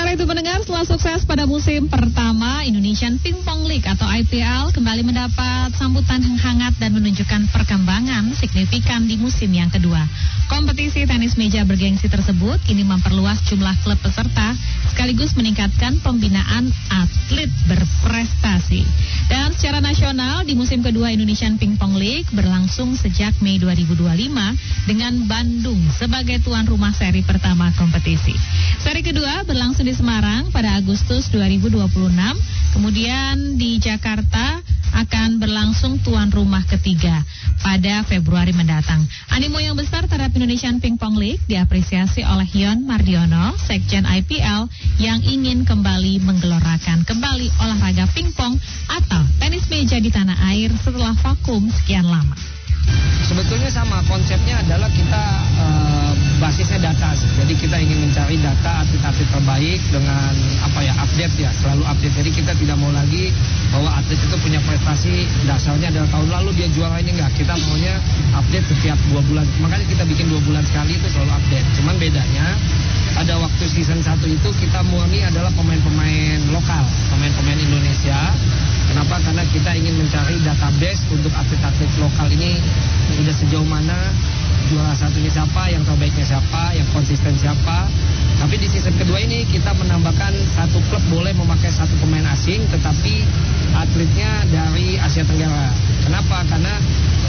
Sementara itu pendengar, setelah sukses pada musim pertama, Indonesian Pingpong League atau IPL kembali mendapat sambutan yang hangat dan menunjukkan perkembangan signifikan di musim yang kedua. Kompetisi tenis meja bergengsi tersebut kini memperluas jumlah klub peserta sekaligus meningkatkan pembinaan atlet berprestasi. Dan secara nasional di musim kedua Indonesian Pingpong League berlangsung sejak Mei 2025 dengan Bandung sebagai tuan rumah seri pertama kompetisi. Seri kedua berlangsung di Semarang pada Agustus 2026, kemudian di Jakarta akan berlangsung tuan rumah ketiga pada Februari mendatang. Animo yang besar terhadap Indonesian Pingpong League diapresiasi oleh Yon Mardiono, Sekjen IPL, yang ingin kembali menggelorakan kembali olahraga pingpong atau tenis meja di tanah air setelah vakum sekian lama. Sebetulnya sama, konsepnya adalah kita basisnya data. Jadi kita ingin mencari data atlet-atlet terbaik dengan update ya, selalu update. Jadi kita tidak mau lagi bahwa atlet itu punya prestasi dasarnya adalah tahun lalu dia juara ini enggak. Kita maunya update setiap 2 bulan. Makanya kita bikin 2 bulan sekali itu selalu update. Cuman bedanya pada waktu season 1 itu kita murni adalah pemain-pemain lokal, pemain-pemain Indonesia. Kenapa? Karena kita ingin mencari database untuk atlet-atlet lokal ini sudah sejauh mana, juara satunya siapa, yang terbaiknya siapa, yang konsisten siapa. Tapi di season kedua ini kita menambahkan satu klub boleh memakai satu pemain asing, tetapi atletnya dari Asia Tenggara. Kenapa? Karena